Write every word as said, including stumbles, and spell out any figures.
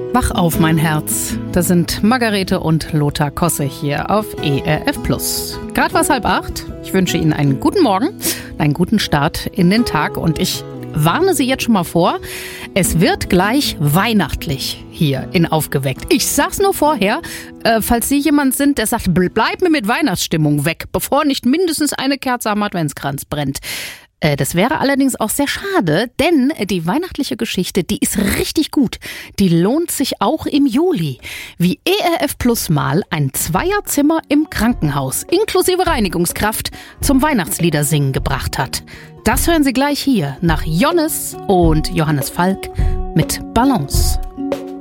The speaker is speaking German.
Wach auf, mein Herz. Das sind Margarete und Lothar Kosse hier auf E R F Plus. Gerade war es halb acht. Ich wünsche Ihnen einen guten Morgen, einen guten Start in den Tag und ich warne Sie jetzt schon mal vor, es wird gleich weihnachtlich hier in Aufgeweckt. Ich sag's nur vorher, äh, falls Sie jemand sind, der sagt, bleib mir mit Weihnachtsstimmung weg, bevor nicht mindestens eine Kerze am Adventskranz brennt. Äh, das wäre allerdings auch sehr schade, denn die weihnachtliche Geschichte, die ist richtig gut. Die lohnt sich auch im Juli. Wie E R F Plus mal ein Zweierzimmer im Krankenhaus inklusive Reinigungskraft zum Weihnachtsliedersingen gebracht hat. Das hören Sie gleich hier nach Jonnes und Johannes Falk mit Balance.